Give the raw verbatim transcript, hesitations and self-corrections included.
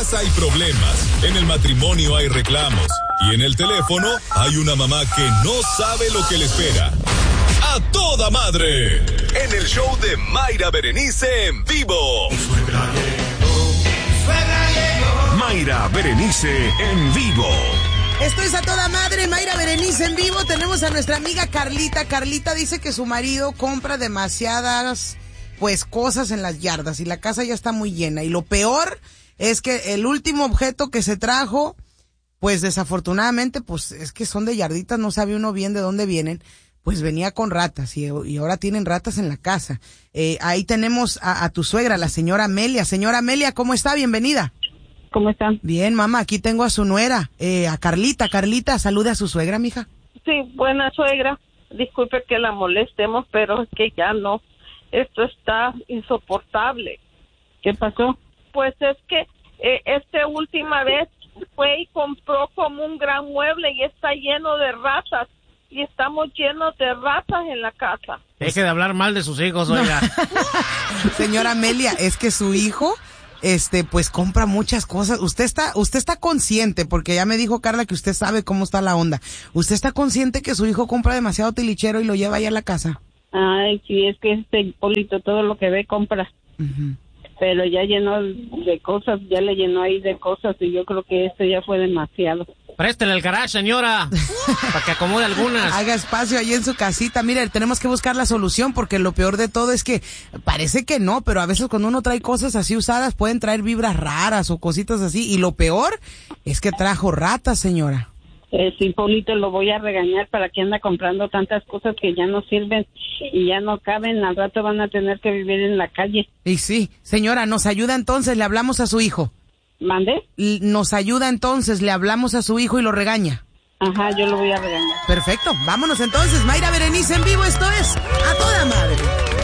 casa hay problemas, en el matrimonio hay reclamos y en el teléfono hay una mamá que no sabe lo que le espera. ¡A toda madre! En el show de Mayra Berenice en vivo. Suegra llegó, suegra llegó. Mayra Berenice en vivo. Esto es A Toda Madre, Mayra Berenice en vivo. Tenemos a nuestra amiga Carlita. Carlita dice que su marido compra demasiadas, pues, cosas en las yardas y la casa ya está muy llena. Y lo peor es que el último objeto que se trajo, pues, desafortunadamente, pues, es que son de yarditas, no sabe uno bien de dónde vienen. Pues venía con ratas y, y ahora tienen ratas en la casa. Eh, ahí tenemos a, a tu suegra, la señora Amelia. Señora Amelia, ¿cómo está? Bienvenida. ¿Cómo están? Bien, mamá, aquí tengo a su nuera, eh, a Carlita. Carlita, salude a su suegra, mija. Sí, buena suegra. Disculpe que la molestemos, pero es que ya no. Esto está insoportable. ¿Qué pasó? Pues es que eh, esta última vez fue y compró como un gran mueble y está lleno de ratas. Y estamos llenos de ratas en la casa. Deje de hablar mal de sus hijos, oiga. No. Señora Amelia, es que su hijo, este, pues compra muchas cosas. Usted está, usted está consciente, porque ya me dijo Carla que usted sabe cómo está la onda. ¿Usted está consciente que su hijo compra demasiado tilichero y lo lleva ahí a la casa? Ay, sí, es que este Hipólito todo lo que ve compra. Uh-huh. Pero ya llenó de cosas, ya le llenó ahí de cosas y yo creo que esto ya fue demasiado. Préstele el garage, señora, para que acomode algunas. Haga espacio ahí en su casita. Mire, tenemos que buscar la solución porque lo peor de todo es que parece que no, pero a veces cuando uno trae cosas así usadas pueden traer vibras raras o cositas así. Y lo peor es que trajo ratas, señora. Eh, sí, Polito, lo voy a regañar para que anda comprando tantas cosas que ya no sirven y ya no caben. Al rato van a tener que vivir en la calle. Y sí, señora, nos ayuda entonces, le hablamos a su hijo. ¿Mande? Nos ayuda entonces, le hablamos a su hijo y lo regaña. Ajá, yo lo voy a regañar. Perfecto, vámonos entonces. Mayra Berenice en vivo, esto es A Toda Madre.